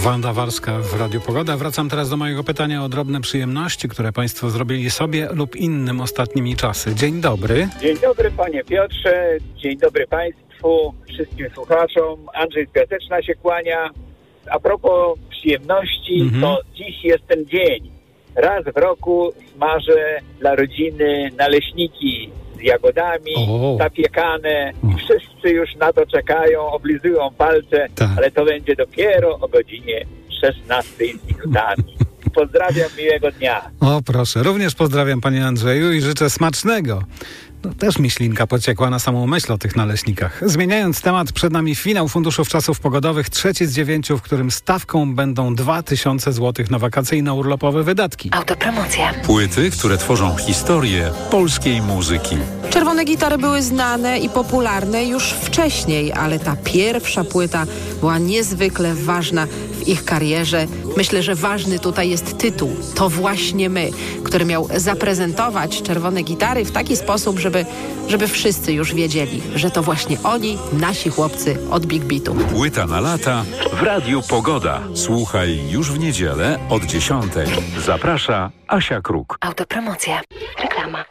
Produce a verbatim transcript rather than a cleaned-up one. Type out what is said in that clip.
Wanda Warska w Radiu Pogoda. Wracam teraz do mojego pytania o drobne przyjemności, które Państwo zrobili sobie lub innym ostatnimi czasy. Dzień dobry. Dzień dobry panie Piotrze, dzień dobry państwu, wszystkim słuchaczom. Andrzej z Piaseczna się kłania. A propos przyjemności, Mhm. to dziś jest ten dzień. Raz w roku smażę dla rodziny naleśniki z jagodami, O. zapiekane. O. I wszyscy już na to czekają, oblizują palce, Tak. ale to będzie dopiero o godzinie szesnastej z minutami. Pozdrawiam, miłego dnia. O proszę, również pozdrawiam panie Andrzeju i życzę smacznego. No, też mi ślinka pociekła na samą myśl o tych naleśnikach. Zmieniając temat, przed nami finał Funduszów Czasów Pogodowych, trzeci z dziewięciu, w którym stawką będą dwa tysiące złotych na wakacyjno-urlopowe wydatki. Autopromocja. Płyty, które tworzą historię polskiej muzyki. Czerwone gitary były znane i popularne już wcześniej, ale ta pierwsza płyta była niezwykle ważna w ich karierze. Myślę, że ważny tutaj jest tytuł To właśnie my, który miał zaprezentować czerwone gitary w taki sposób, żeby, żeby wszyscy już wiedzieli, że to właśnie oni, nasi chłopcy od Big Beatu. Płyta na lata w Radiu Pogoda. Słuchaj już w niedzielę od dziesiątej. Zaprasza Asia Kruk. Autopromocja. Reklama.